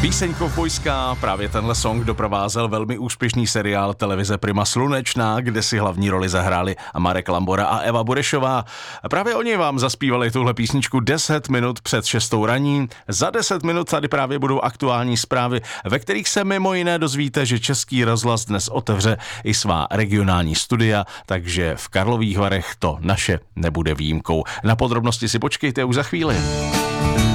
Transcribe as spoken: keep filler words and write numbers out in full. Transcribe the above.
Píseň kovbojská, právě tenhle song doprovázel velmi úspěšný seriál televize Prima Slunečná, kde si hlavní roli zahráli Marek Lambora a Eva Burešová. Právě oni vám zaspívali tuhle písničku deset minut před šestou raní. Za deset minut tady právě budou aktuální zprávy, ve kterých se mimo jiné dozvíte, že Český rozhlas dnes otevře i svá regionální studia, takže v Karlových Varech to naše nebude výjimkou. Na podrobnosti si počkejte už za chvíli.